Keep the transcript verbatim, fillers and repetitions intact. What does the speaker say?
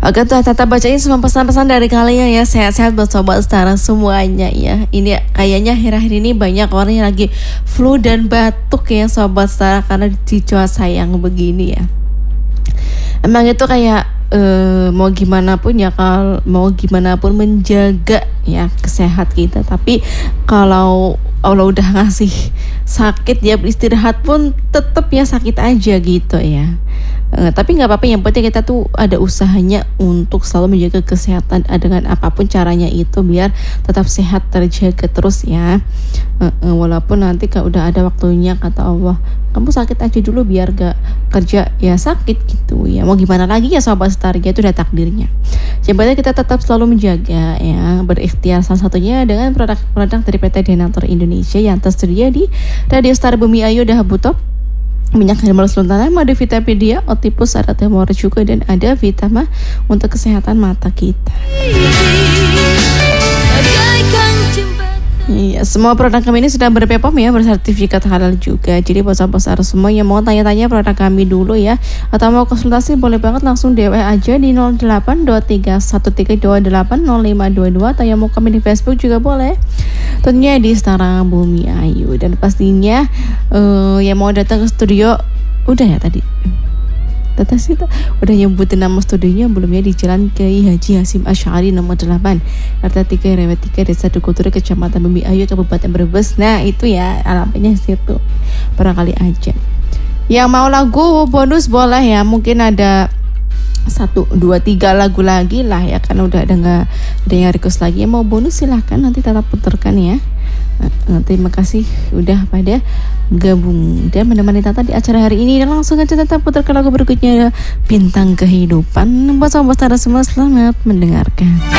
Oke tuh Tata bacain semua pesan-pesan dari kalian ya. Sehat-sehat buat sobat setara semuanya ya. Ini kayaknya akhir-akhir ini banyak orang yang lagi flu dan batuk ya sobat setara, karena di cuaca yang begini ya. Emang itu kayak eh, mau gimana pun ya, kalau mau gimana pun menjaga ya kesehatan kita. Tapi kalau Allah udah ngasih sakit ya, istirahat pun tetap ya sakit aja gitu ya. Eh, tapi nggak apa-apa, yang penting kita tuh ada usahanya untuk selalu menjaga kesehatan eh, dengan apapun caranya itu biar tetap sehat terjaga terus ya. Eh, eh, walaupun nanti kalau udah ada waktunya kata Allah, kamu sakit aja dulu biar gak kerja ya sakit gitu ya. Mau gimana lagi ya sobat setara, itu udah takdirnya. Yang penting kita tetap selalu menjaga ya, berikhtiar salah satunya dengan produk-produk dari P T Denatur Indonesia yang tersedia di Radio Star Bumi Ayu Dahab Top. Minyak harimau sultana, ada Vitapedia, Otipus, ada Temor juga, dan ada Vitama untuk kesehatan mata kita. Iya, semua produk kami ini sudah ber-B P O M ya, bersertifikat halal juga. Jadi buat sahabat semua yang mau tanya-tanya produk kami dulu ya, atau mau konsultasi boleh banget langsung D W A aja di nol delapan dua tiga satu tiga dua delapan nol lima dua dua, atau yang mau kami di Facebook juga boleh. Tentunya di Setara Bumi Ayu. Dan pastinya uh, yang mau datang ke studio udah ya tadi. Tata sih udah nyebutin nama studionya belum ya, di Jalan Kiai Haji Hasim Asy'ari nomor delapan, R T tiga R W tiga, Desa Dukuturé, Kecamatan Bumi Ayu, Kabupaten Brebes. Nah itu ya alamatnya situ, barangkali aja. Yang mau lagu bonus boleh ya, mungkin ada satu dua tiga lagu lagi lah ya, kan udah ada nggak ada yang request lagi. Yang mau bonus silahkan nanti tetap putarkan ya. Nah, terima kasih udah pada gabung dan menemani Tata di acara hari ini. Dan langsung aja Tata putarkan lagu berikutnya, Bintang Kehidupan. Buat sobat setara semua, selamat mendengarkan.